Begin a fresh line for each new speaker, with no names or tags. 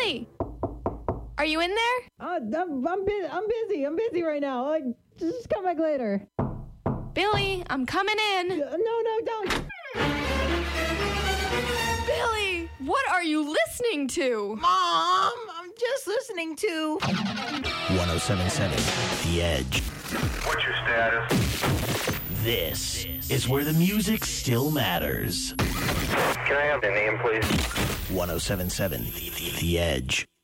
Billy! Are you in there?
I'm busy. I'm busy right now. Just come back later.
Billy, I'm coming in.
No, don't.
Billy, what are you listening to?
Mom, I'm just listening to
1077 The Edge.
What's your status?
This is where the music still matters.
Can I have your name, please?
1077 The Edge.